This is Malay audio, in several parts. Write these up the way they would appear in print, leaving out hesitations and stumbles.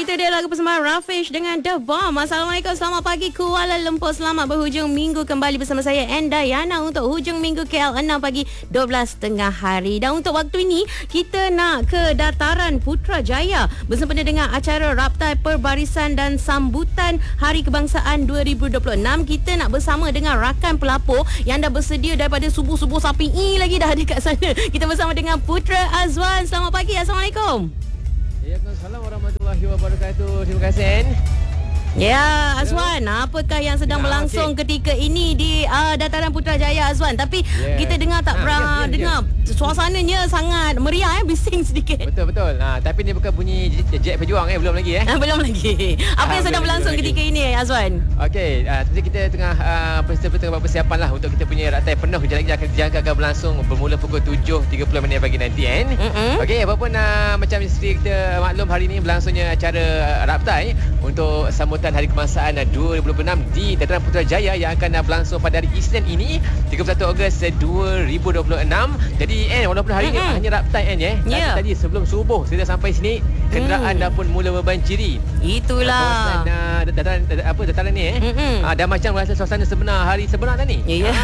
Itu dia lagu persembahan Rafish dengan The Bomb. Assalamualaikum, selamat pagi Kuala Lumpur. Selamat berhujung minggu kembali bersama saya Endayana untuk hujung minggu KL 6 pagi 12.30 hari. Dan untuk waktu ini kita nak ke Dataran Putrajaya bersama dengan acara Raptai Perbarisan dan Sambutan Hari Kebangsaan 2026. Kita nak bersama dengan rakan pelapor yang dah bersedia daripada subuh-subuh sapi lagi dah ada kat sana. Kita bersama dengan Putra Azwan. Selamat pagi. Assalamualaikum. Assalamualaikum warahmatullahi wabarakatuh. Terima kasih, En. Ya, Azwan, apakah yang sedang berlangsung ketika ini di Dataran Putrajaya, Azwan? Tapi kita dengar tak pernah dengar suasananya sangat meriah, bising sedikit. Betul. Tapi ni bukan bunyi jet pejuang, belum lagi. Belum lagi. Apa yang sedang berlangsung ketika ini, Azwan? Okey, tentu kita tengah tengah persiapan lah untuk kita punya raktai penuh. Kejap lagi akan dijangka akan berlangsung bermula pukul 7.30 pagi nanti, En. Okey, apapun macam seperti kita maklum, hari ini berlangsungnya acara raktai untuk sambutan Hari Kebangsaan 2026 di Dataran Putrajaya yang akan berlangsung pada hari Isnin ini 31 Ogos 2026. Jadi walaupun hari ini hanya raptai, tapi tadi sebelum subuh kita sampai sini kenderaan dah pun mula membanjiri. Itulah dataran ni dah macam rasa suasana sebenar hari sebenar tadi.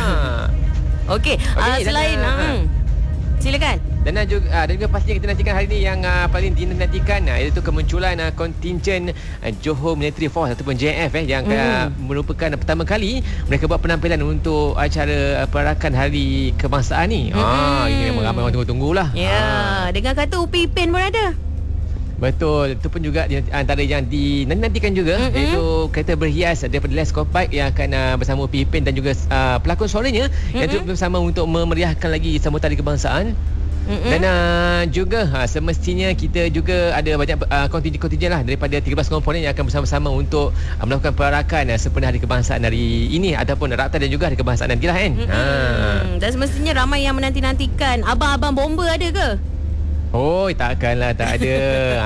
Okey, selain silakan. Dan juga pastinya kita nantikan hari ini yang paling dinantikan iaitu kemunculan kontingen Johor Military Force ataupun JF yang merupakan pertama kali mereka buat penampilan untuk acara perarakan Hari Kebangsaan ni. Ini memang ramai orang tunggu-tunggulah. Dengar kata Upi Ipin pun ada. Betul, itu pun juga antara yang dinantikan juga, iaitu kereta berhias daripada Lescopike yang akan bersama Upi Ipin dan juga pelakon suaranya yang turut bersama untuk memeriahkan lagi sambutan Hari Kebangsaan. Dan juga semestinya kita juga ada banyak kontingen lah daripada 13 komponen yang akan bersama-sama untuk melakukan perarakan sempena Hari Kebangsaan hari ini ataupun Raptai dan juga Hari Kebangsaan nantilah, kan. Dan semestinya ramai yang menanti-nantikan. Abang-abang bomba ada ke? Takkanlah tak ada.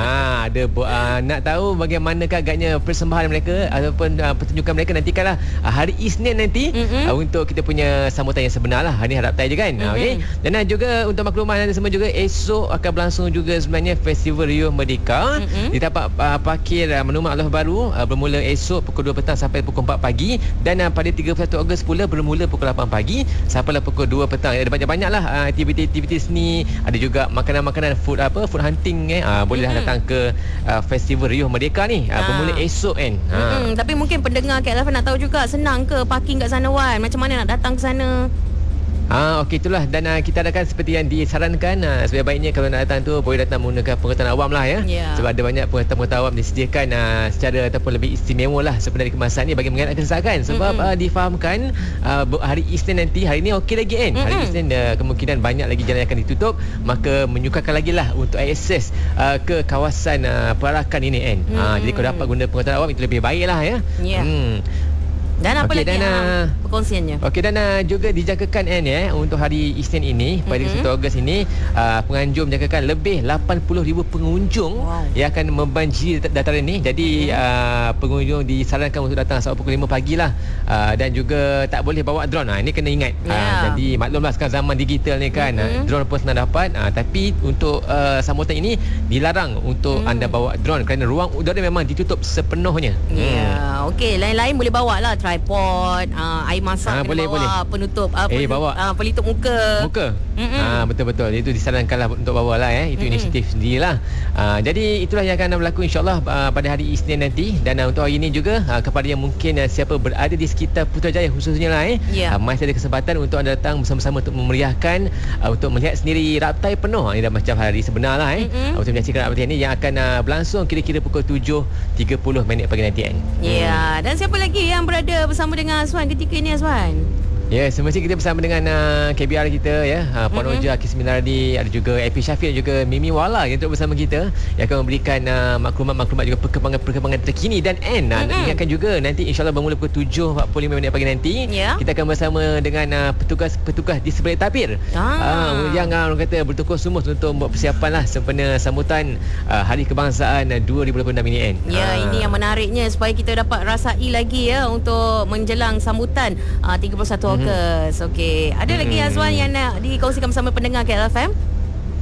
Nak tahu bagaimanakah agaknya persembahan mereka ataupun pertunjukan mereka, nantikanlah hari Isnin nanti untuk kita punya sambutan yang sebenar lah. Hari ni harap je, kan. Okay? Dan juga untuk makluman anda semua juga, esok akan berlangsung juga sebenarnya Festival Riuh Merdeka di tapak parkir Monumen Allah Baru bermula esok pukul 2 petang sampai pukul 4 pagi, dan pada 31 Ogos pula bermula pukul 8 pagi sampailah pukul 2 petang. Ada banyak-banyak lah aktiviti-aktiviti seni, ada juga makanan-makanan food hunting, bolehlah datang ke Festival Riuh Merdeka ni bermula esok, kan. Tapi mungkin pendengar KLFM nak tahu juga, senang ke parking kat sana, Wan? Macam mana nak datang ke sana? Okey, itulah. Dan kita adakan seperti yang disarankan, sebaik baiknya kalau nak datang tu boleh datang menggunakan pengetahuan awam lah, sebab ada banyak pengetahuan awam disediakan secara ataupun lebih istimewa lah sebenarnya kebangsaan ni bagi mengelakkan kesesakan. Sebab difahamkan hari Isnin nanti, hari ni okey lagi, kan. Hari Isnin kemungkinan banyak lagi jalan yang akan ditutup, maka menyukarkan lagi lah untuk akses ke kawasan perarakan ini, kan. Jadi kalau dapat guna pengetahuan awam itu lebih baik lah, Dan apa lagi perkongsiannya? Okey, dan juga dijangkakan, untuk hari Isnin ini pada 1 Ogos ini penganjur menjangkakan lebih 80,000 pengunjung yang akan membanjiri dataran ini. Jadi pengunjung disarankan untuk datang sampai pukul 5 pagi lah, dan juga tak boleh bawa drone. Ini kena ingat. Jadi maklumlah sekarang zaman digital ni, kan. Drone pun senang dapat, tapi untuk sambutan ini dilarang untuk anda bawa drone kerana ruang udara memang ditutup sepenuhnya. Okey, lain-lain boleh bawa lah, tripod, air masak boleh, penutup bawa pelitup muka. Betul-betul, itu disarankanlah untuk bawa lah, itu inisiatif sendirilah. Jadi itulah yang akan berlaku insyaAllah pada hari Isnin nanti. Dan untuk hari ini juga kepada yang mungkin siapa berada di sekitar Putrajaya khususnya lah, masih ada kesempatan untuk anda datang bersama-sama untuk memeriahkan, untuk melihat sendiri raptai penuh. Ini dah macam hari sebenar lah, untuk menyaksikan raptai ini yang akan berlangsung kira-kira pukul 7.30 pagi nanti, kan. Dan siapa lagi yang berada bersama dengan Azwan ketika ini, Azwan? Semestinya kita bersama dengan KBR kita, Puan Oja, Akis Minardi, ada juga AP Syafiq dan juga Mimi Wala yang duduk bersama kita yang akan memberikan maklumat-maklumat juga perkembangan terkini. Dan ingatkan juga nanti insyaAllah bermula pukul 7.45 pagi nanti kita akan bersama dengan petugas di sebelah tapir yang orang kata bertukar sumus untuk membuat persiapan lah sempena sambutan Hari Kebangsaan 2026 ini, kan. Ini yang menariknya supaya kita dapat rasai lagi untuk menjelang sambutan 31 Okey. Ada lagi, Azwan, yang nak dikongsikan bersama pendengar KLFM?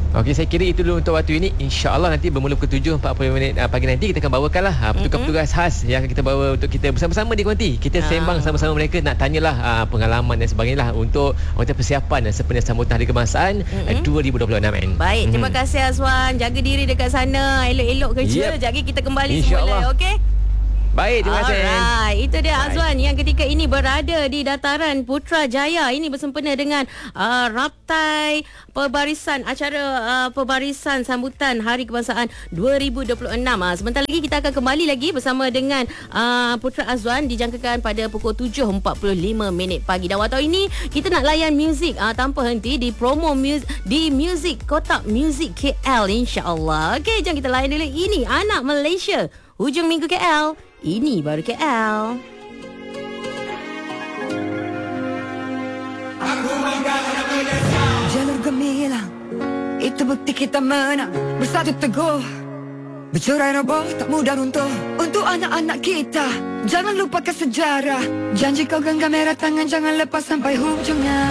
Okey, saya kira itu dulu untuk waktu ini. InsyaAllah nanti bermula pukul 7.40 pagi nanti kita akan bawakanlah petugas-petugas khas yang akan kita bawa untuk kita bersama-sama di Kuanti. Kita sembang sama-sama mereka, nak tanyalah pengalaman dan sebagainya lah untuk persiapan sempena sambutan Hari Kebangsaan 2026 kan. Baik, terima kasih Azwan. Jaga diri dekat sana, elok-elok kerja. Sekejap lagi kita kembali semula, okey? Baik, terima kasih. Alright, itu dia Azwan yang ketika ini berada di dataran Putrajaya. Ini bersempena dengan raptai pembarisan acara pembarisan sambutan Hari Kebangsaan 2026. Sebentar lagi kita akan kembali lagi bersama dengan Putra Azwan, dijangkakan pada pukul 7.45 pagi. Dan waktu ini kita nak layan muzik tanpa henti di promo di Muzik Kotak Muzik KL, insya-Allah. Okey, jom kita layan dulu. Ini Anak Malaysia, Hujung Minggu KL. Ini baru KL. Jalur gemilang, itu bukti kita menang. Bersatu teguh, bercerai roboh tak mudah runtuh. Untuk anak-anak kita, jangan lupakan sejarah. Janji kau genggam merah tangan, jangan lepas sampai hujungnya.